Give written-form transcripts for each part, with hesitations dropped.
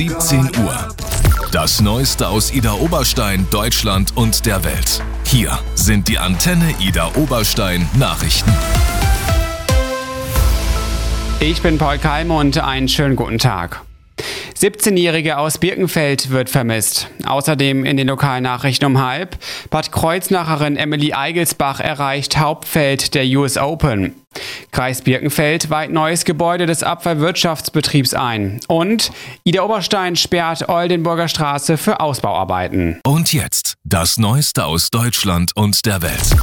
17 Uhr. Das Neueste aus Idar Oberstein, Deutschland und der Welt. Hier sind die Antenne Idar Oberstein Nachrichten. Ich bin Paul Keim und einen schönen guten Tag. 17-Jährige aus Birkenfeld wird vermisst. Außerdem in den Lokalnachrichten um 12:30. Bad Kreuznacherin Emily Eigelsbach erreicht Hauptfeld der US Open. Kreis Birkenfeld weiht neues Gebäude des Abfallwirtschaftsbetriebs ein. Und Idar Oberstein sperrt Oldenburger Straße für Ausbauarbeiten. Und jetzt das Neueste aus Deutschland und der Welt.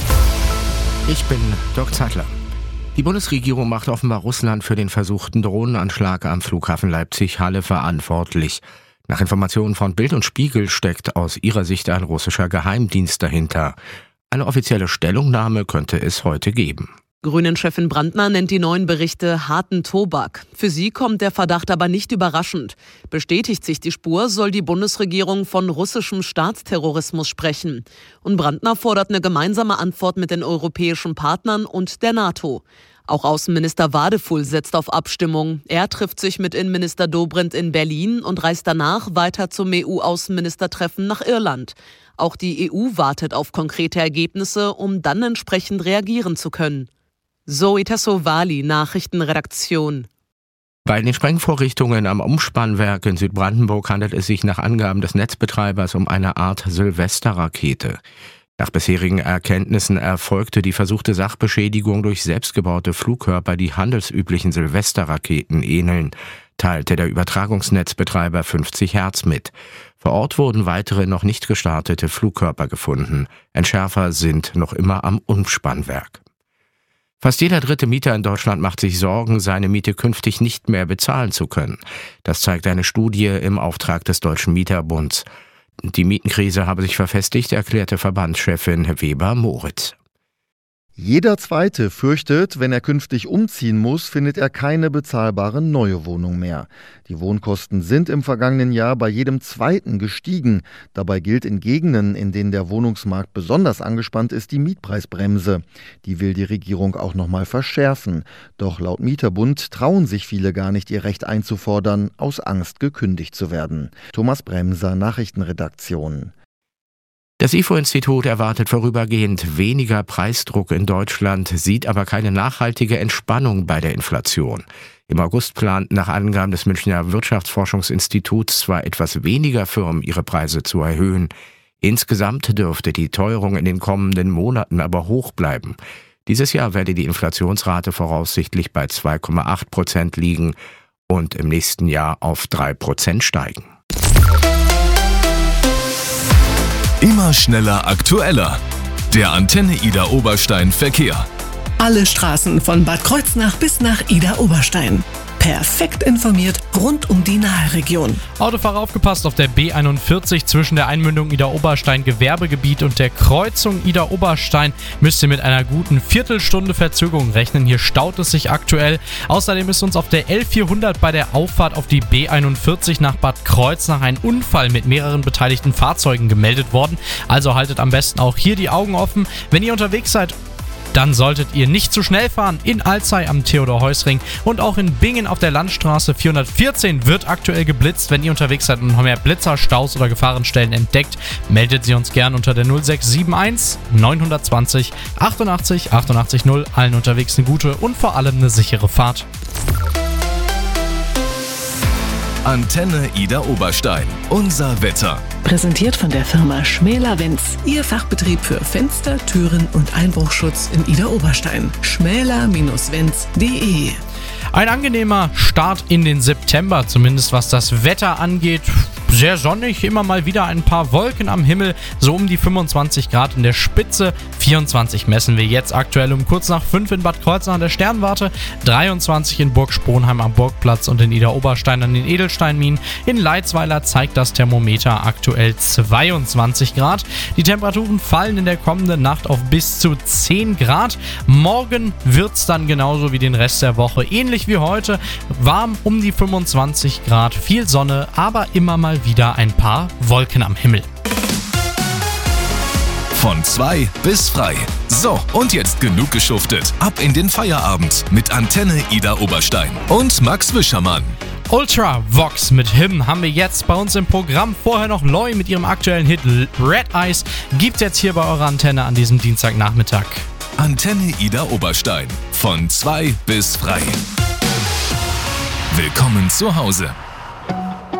Ich bin Dirk Zeitler. Die Bundesregierung macht offenbar Russland für den versuchten Drohnenanschlag am Flughafen Leipzig-Halle verantwortlich. Nach Informationen von Bild und Spiegel steckt aus ihrer Sicht ein russischer Geheimdienst dahinter. Eine offizielle Stellungnahme könnte es heute geben. Grünen-Chefin Brandner nennt die neuen Berichte harten Tobak. Für sie kommt der Verdacht aber nicht überraschend. Bestätigt sich die Spur, soll die Bundesregierung von russischem Staatsterrorismus sprechen. Und Brandner fordert eine gemeinsame Antwort mit den europäischen Partnern und der NATO. Auch Außenminister Wadefuhl setzt auf Abstimmung. Er trifft sich mit Innenminister Dobrindt in Berlin und reist danach weiter zum EU-Außenministertreffen nach Irland. Auch die EU wartet auf konkrete Ergebnisse, um dann entsprechend reagieren zu können. Zoe Tassovali, Nachrichtenredaktion. Bei den Sprengvorrichtungen am Umspannwerk in Südbrandenburg handelt es sich nach Angaben des Netzbetreibers um eine Art Silvesterrakete. Nach bisherigen Erkenntnissen erfolgte die versuchte Sachbeschädigung durch selbstgebaute Flugkörper, die handelsüblichen Silvesterraketen ähneln, teilte der Übertragungsnetzbetreiber 50 Hertz mit. Vor Ort wurden weitere noch nicht gestartete Flugkörper gefunden. Entschärfer sind noch immer am Umspannwerk. Fast jeder dritte Mieter in Deutschland macht sich Sorgen, seine Miete künftig nicht mehr bezahlen zu können. Das zeigt eine Studie im Auftrag des Deutschen Mieterbunds. Die Mietenkrise habe sich verfestigt, erklärte Verbandschefin Weber-Moritz. Jeder Zweite fürchtet, wenn er künftig umziehen muss, findet er keine bezahlbare neue Wohnung mehr. Die Wohnkosten sind im vergangenen Jahr bei jedem Zweiten gestiegen. Dabei gilt in Gegenden, in denen der Wohnungsmarkt besonders angespannt ist, die Mietpreisbremse. Die will die Regierung auch nochmal verschärfen. Doch laut Mieterbund trauen sich viele gar nicht, ihr Recht einzufordern, aus Angst gekündigt zu werden. Thomas Bremser, Nachrichtenredaktion. Das IFO-Institut erwartet vorübergehend weniger Preisdruck in Deutschland, sieht aber keine nachhaltige Entspannung bei der Inflation. Im August planten nach Angaben des Münchner Wirtschaftsforschungsinstituts zwar etwas weniger Firmen ihre Preise zu erhöhen. Insgesamt dürfte die Teuerung in den kommenden Monaten aber hoch bleiben. Dieses Jahr werde die Inflationsrate voraussichtlich bei 2,8% liegen und im nächsten Jahr auf 3% steigen. Immer schneller, aktueller. Der Antenne Idar Oberstein Verkehr. Alle Straßen von Bad Kreuznach bis nach Idar Oberstein. Perfekt informiert rund um die Naheregion. Autofahrer aufgepasst auf der B41 zwischen der Einmündung Idar Oberstein Gewerbegebiet und der Kreuzung Idar Oberstein müsst ihr mit einer guten Viertelstunde Verzögerung rechnen. Hier staut es sich aktuell. Außerdem ist uns auf der L400 bei der Auffahrt auf die B41 nach Bad Kreuznach ein Unfall mit mehreren beteiligten Fahrzeugen gemeldet worden. Also haltet am besten auch hier die Augen offen. Wenn ihr unterwegs seid, dann solltet ihr nicht zu schnell fahren. In Alzey am Theodor-Heuss-Ring und auch in Bingen auf der Landstraße 414 wird aktuell geblitzt. Wenn ihr unterwegs seid und noch mehr Blitzer, Staus oder Gefahrenstellen entdeckt, meldet sie uns gern unter der 0671 920 88 88 0. Allen unterwegs eine gute und vor allem eine sichere Fahrt. Antenne Idar Oberstein. Unser Wetter. Präsentiert von der Firma Schmäler-Wenz. Ihr Fachbetrieb für Fenster, Türen und Einbruchschutz in Idar Oberstein. schmäler-wenz.de. Ein angenehmer Start in den September, zumindest was das Wetter angeht. Sehr sonnig, immer mal wieder ein paar Wolken am Himmel, so um die 25 Grad in der Spitze. 24 messen wir jetzt aktuell um kurz nach 5 in Bad Kreuznach an der Sternwarte, 23 in Burg Sponheim am Burgplatz und in Idar Oberstein an den Edelsteinminen. In Leitzweiler zeigt das Thermometer aktuell 22 Grad. Die Temperaturen fallen in der kommenden Nacht auf bis zu 10 Grad. Morgen wird es dann genauso wie den Rest der Woche, ähnlich wie heute, warm um die 25 Grad, viel Sonne, aber immer mal wieder ein paar Wolken am Himmel. Von 2 bis frei. So, und jetzt genug geschuftet. Ab in den Feierabend mit Antenne Idar Oberstein und Max Wischermann. Ultravox mit Him haben wir jetzt bei uns im Programm. Vorher noch Loi mit ihrem aktuellen Hit Red Eyes. Gibt's jetzt hier bei eurer Antenne an diesem Dienstagnachmittag. Antenne Ida Oberstein. Von 2 bis frei. Willkommen zu Hause.